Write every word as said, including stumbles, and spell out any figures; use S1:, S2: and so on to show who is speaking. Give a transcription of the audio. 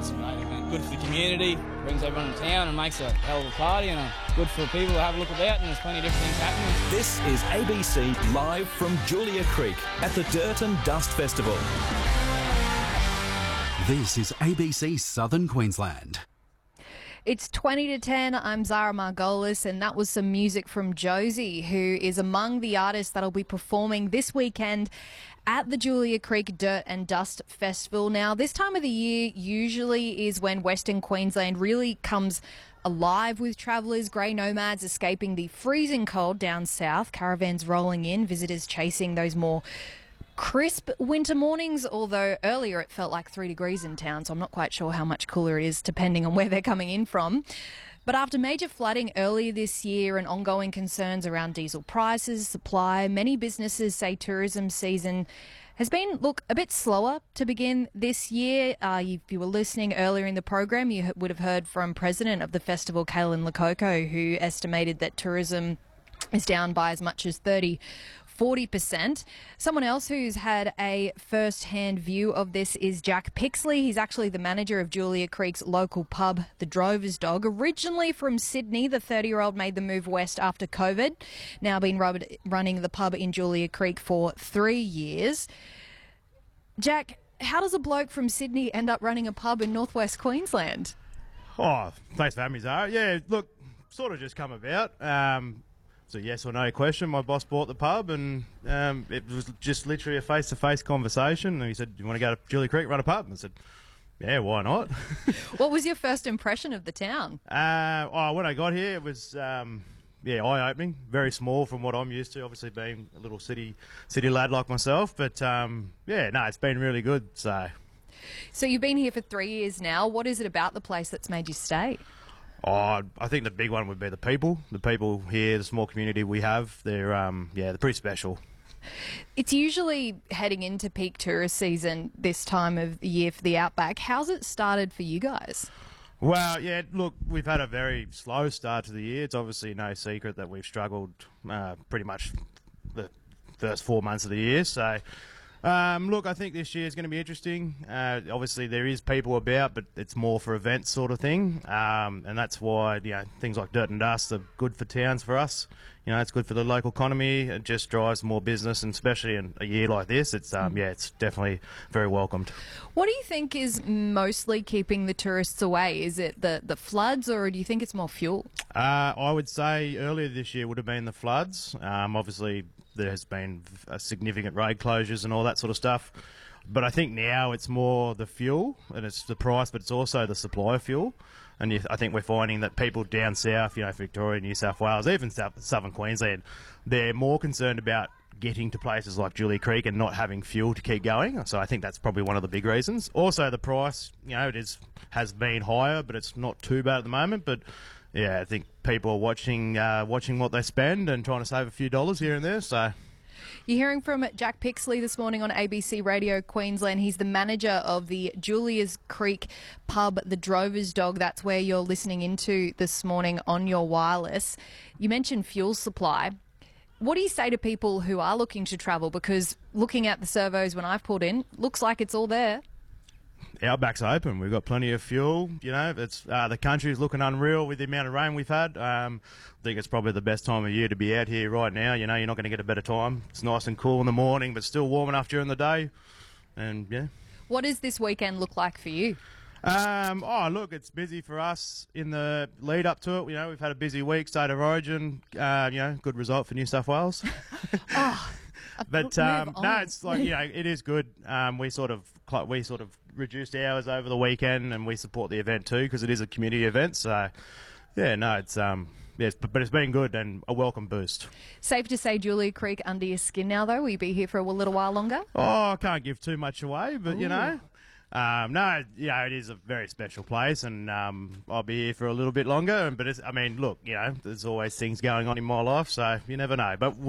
S1: it's you know, good for the community, brings everyone to town and makes a hell of a party, and uh, good for people to have a look about, and there's plenty of different things happening.
S2: This is A B C live from Julia Creek at the Dirt and Dust Festival.
S3: This is A B C Southern Queensland.
S4: It's twenty to ten. I'm Zara Margolis, and that was some music from Josie, who is among the artists that'll be performing this weekend at the Julia Creek Dirt and Dust Festival. Now, this time of the year usually is when Western Queensland really comes alive with travellers, grey nomads escaping the freezing cold down south, caravans rolling in, visitors chasing those more crisp winter mornings, although earlier it felt like three degrees in town, so I'm not quite sure how much cooler it is depending on where they're coming in from. But after major flooding earlier this year and ongoing concerns around diesel prices, supply, many businesses say tourism season has been, look, a bit slower to begin this year. Uh, if you were listening earlier in the program, you would have heard from President of the festival, Kaylin Lococo, who estimated that tourism is down by as much as thirty forty percent. Someone else who's had a first-hand view of this is Jack Pixley. He's actually the manager of Julia Creek's local pub, the Drover's Dog. Originally from Sydney, the thirty-year-old made the move west after COVID. Now been running the pub in Julia Creek for three years. Jack, how does a bloke from Sydney end up running a pub in northwest Queensland?
S5: Oh, thanks for having me, Zara. Yeah, look, sort of just come about. Um, It's a yes or no question. My boss bought the pub, and um, it was just literally a face-to-face conversation. And he said, "Do you want to go to Julia Creek, run a pub?" And I said, "Yeah, why not?"
S4: What was your first impression of the town?
S5: Uh, oh, when I got here, it was um, yeah, eye-opening. Very small from what I'm used to. Obviously, being a little city city lad like myself, but um, yeah, no, it's been really good. So,
S4: so you've been here for three years now. What is it about the place that's made you stay?
S5: Oh, I think the big one would be the people. The people here, the small community we have, they're um, yeah, they're pretty special.
S4: It's usually heading into peak tourist season this time of the year for the Outback. How's it started for you guys?
S5: Well, yeah, look, we've had a very slow start to the year. It's obviously no secret that we've struggled uh, pretty much the first four months of the year. So, um, look, I think this year is going to be interesting. Uh, obviously, there is people about, but it's more for events sort of thing. Um, and that's why, you know, things like Dirt and Dust are good for towns for us. You know, it's good for the local economy. It just drives more business, and especially in a year like this, it's um, yeah, it's definitely very welcomed.
S4: What do you think is mostly keeping the tourists away? Is it the, the floods, or do you think it's more fuel?
S5: Uh, I would say earlier this year would have been the floods. Um, obviously, there has been a significant road closures and all that sort of stuff. But I think now it's more the fuel, and it's the price, but it's also the supply of fuel. And you, I think we're finding that people down south, you know, Victoria, New South Wales, even south, southern Queensland, they're more concerned about getting to places like Julia Creek and not having fuel to keep going. So I think that's probably one of the big reasons. Also, the price, you know, it is has been higher, but it's not too bad at the moment. But yeah, I think people are watching uh, watching what they spend and trying to save a few dollars here and there. So.
S4: You're hearing from Jack Pixley this morning on A B C Radio Queensland. He's the manager of the Julia's Creek pub, the Drover's Dog. That's where you're listening into this morning on your wireless. You mentioned fuel supply. What do you say to people who are looking to travel? Because looking at the servos when I've pulled in, looks like it's all there.
S5: Outback's open. We've got plenty of fuel. You know, it's uh, the country's looking unreal with the amount of rain we've had. Um, I think it's probably the best time of year to be out here right now. You know, you're not going to get a better time. It's nice and cool in the morning, but still warm enough during the day. And yeah.
S4: What does this weekend look like for you?
S5: Um, oh, look, it's busy for us in the lead up to it. You know, we've had a busy week, State of Origin. Uh, you know, good result for New South Wales.
S4: oh.
S5: But um, no, it's like, you know, it is good. Um, we sort of we sort of reduced hours over the weekend, and we support the event too because it is a community event. So yeah, no, it's um, yes, but, but it's been good and a welcome boost.
S4: Safe to say, Julia Creek under your skin now, though. Will you be here for a little while longer?
S5: Oh, I can't give too much away, but
S4: Ooh.
S5: you know. Um, no, you know, it is a very special place, and um, I'll be here for a little bit longer. But it's, I mean, look, you know, there's always things going on in my life, so you never know. But